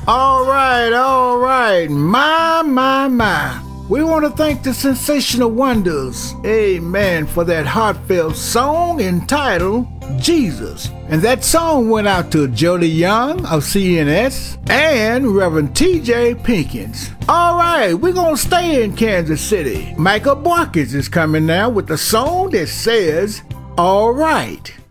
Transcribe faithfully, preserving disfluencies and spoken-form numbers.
All right, all right. My, my, my. We want to thank the Sensational Wonders, amen, for that heartfelt song entitled Jesus. And that song went out to Jody Young of C N S and Reverend T J Pinkins. All right, we're going to stay in Kansas City. Michael Borkins is coming now with a song that says, all right.